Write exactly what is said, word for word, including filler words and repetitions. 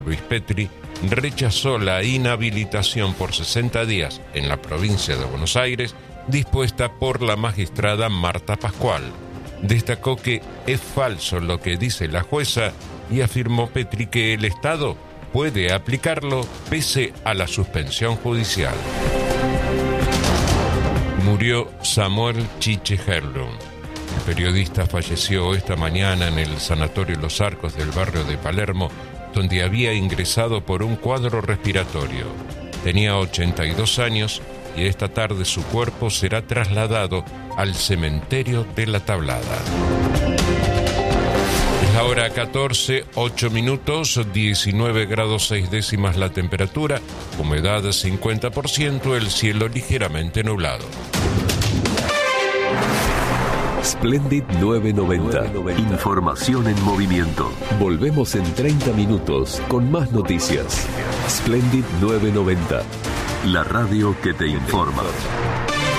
Luis Petri, rechazó la inhabilitación por sesenta días en la provincia de Buenos Aires dispuesta por la magistrada Marta Pascual. Destacó que es falso lo que dice la jueza y afirmó Petri que el Estado puede aplicarlo pese a la suspensión judicial. Murió Samuel Chiche Herlund. El periodista falleció esta mañana en el Sanatorio Los Arcos del barrio de Palermo, donde había ingresado por un cuadro respiratorio. Tenía ochenta y dos años y esta tarde su cuerpo será trasladado al cementerio de La Tablada. Es la hora catorce, ocho minutos, diecinueve grados seis décimas la temperatura, humedad cincuenta por ciento, el cielo ligeramente nublado. Splendid novecientos noventa. Información en movimiento. Volvemos en treinta minutos con más noticias. Splendid novecientos noventa. La radio que te informa.